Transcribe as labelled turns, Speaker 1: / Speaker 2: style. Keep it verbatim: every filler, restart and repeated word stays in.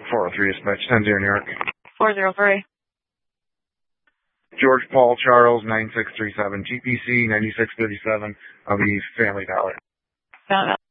Speaker 1: four oh three dispatch, ten zero New York.
Speaker 2: four zero three.
Speaker 1: George Paul Charles, nine six three seven, G P C ninety-six thirty-seven of the Family Dollar.
Speaker 2: Found out.